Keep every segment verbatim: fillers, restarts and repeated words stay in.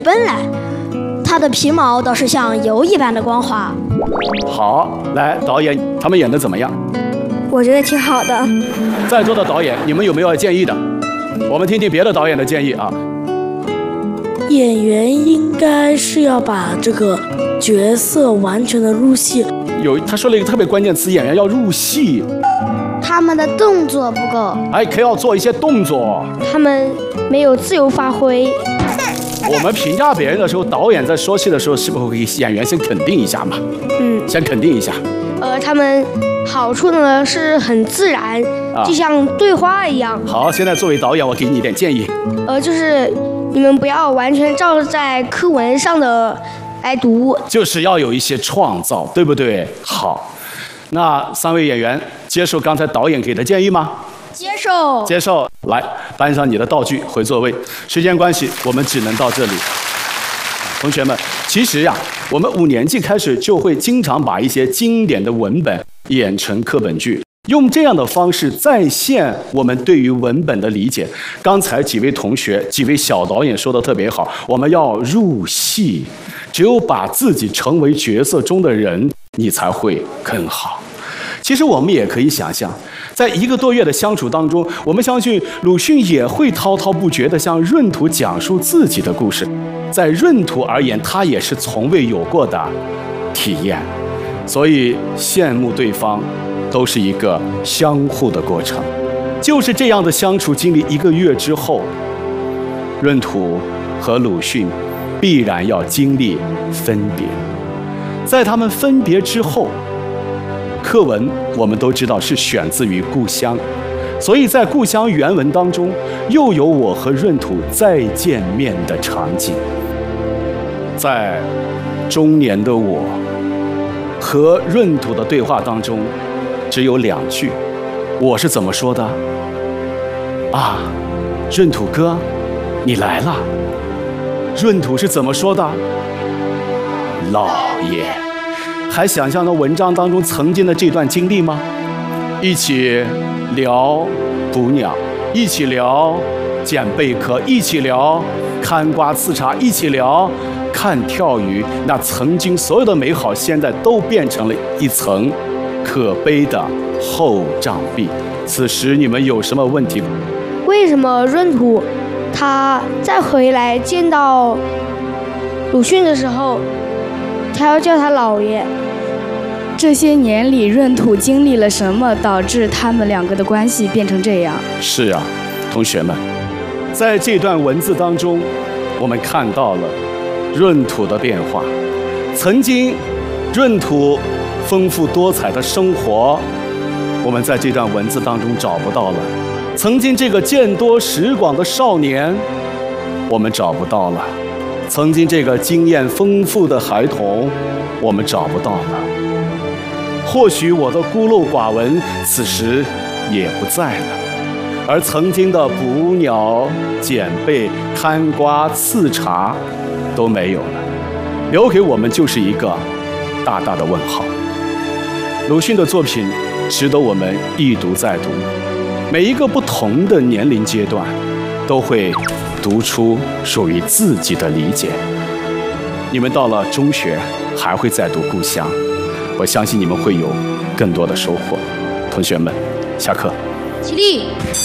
奔来，它的皮毛倒是像油一般的光滑。 好，来，导演，他们演的怎么样？ 我觉得挺好的。 在座的导演，你们有没有要建议的？我们听听别的导演的建议啊。 演员应该是要把这个角色完全的入戏。 有，他说了一个特别关键词，演员要入戏。 他们的动作不够， 还可以要做一些动作。 他们没有自由发挥。 我们评价别人的时候，导演在说戏的时候，是不是会给演员先肯定一下嘛？ 嗯， 先肯定一下。 呃，他们好处呢是很自然， 啊、 就像对话一样。 好，现在作为导演，我给你一点建议。 呃，就是你们不要完全照在课文上的来读， 就是要有一些创造，对不对？好，那三位演员接受刚才导演给的建议吗？ 接受。 接受。来，搬上你的道具，回座位。时间关系，我们只能到这里。同学们，其实呀，我们五年级开始就会经常把一些经典的文本演成课本剧，用这样的方式再现我们对于文本的理解。刚才几位同学、几位小导演说的特别好，我们要入戏，只有把自己成为角色中的人，你才会更好。其实我们也可以想象，在一个多月的相处当中，我们相信鲁迅也会滔滔不绝地向闰土讲述自己的故事。在闰土而言，他也是从未有过的体验，所以羡慕对方都是一个相互的过程。就是这样的相处经历一个月之后，闰土和鲁迅必然要经历分别。在他们分别之后，课文我们都知道是选自于《故乡》，所以在《故乡》原文当中，又有我和闰土再见面的场景。在中年的我和闰土的对话当中，只有两句，我是怎么说的？啊，闰土哥，你来了。闰土是怎么说的？老爷。还想象到文章当中曾经的这段经历吗？一起聊捕鸟，一起聊捡贝壳，一起聊看瓜刺茶，一起聊看跳鱼。那曾经所有的美好，现在都变成了一层可悲的厚障壁。此时你们有什么问题？ 为什么闰土他再回来见到鲁迅的时候，他要叫他老爷？ 这些年里，闰土经历了什么，导致他们两个的关系变成这样？ 是啊，同学们，在这段文字当中，我们看到了闰土的变化。曾经，闰土丰富多彩的生活，我们在这段文字当中找不到了。曾经这个见多识广的少年，我们找不到了。曾经这个经验丰富的孩童，我们找不到了。或许我的孤陋寡闻，此时也不在了，而曾经的捕鸟、捡贝、看瓜、刺茶都没有了，留给我们就是一个大大的问号。鲁迅的作品值得我们一读再读，每一个不同的年龄阶段都会读出属于自己的理解。你们到了中学还会再读《故乡》，我相信你们会有更多的收获。同学们，下课。 起立。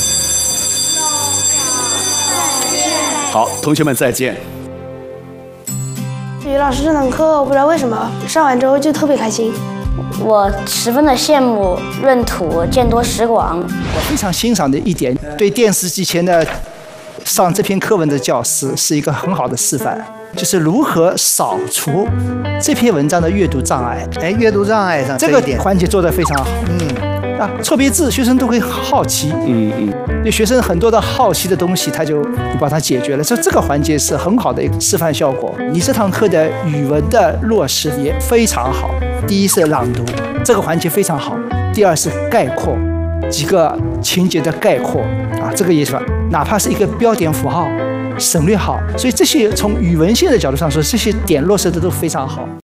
好，同学们再见。 语老师这堂课，我不知道为什么上完之后就特别开心。 我十分的羡慕闰土见多识广。 我非常欣赏的一点，对电视机前的上这篇课文的教师是一个很好的示范。就是如何扫除这篇文章的阅读障碍。 哎，阅读障碍上这个环节做得非常好。嗯，啊，错别字学生都会好奇。 嗯嗯， 对学生很多的好奇的东西，他就你把它解决了。所以这个环节是很好的一个示范效果。你这堂课的语文的落实也非常好。第一是朗读，这个环节非常好。第二是概括，几个情节的概括啊，这个也是，哪怕是一个标点符号。省略好，所以这些从语文性的角度上说，这些点落实的都非常好。